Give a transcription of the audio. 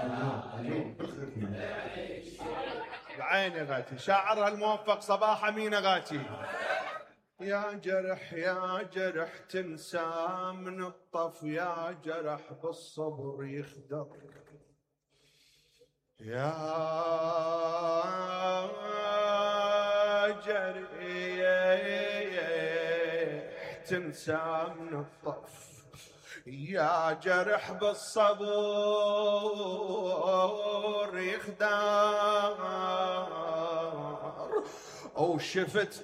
العين يا غاتي، شاعرها الموفق صباح أمين غاتي. يا جرح يا جرح تنسى من الطف، يا جرح بالصبر يخدر، يا جرح تنسى من الطف، يا جرح بالصبر يخدر، أو شفت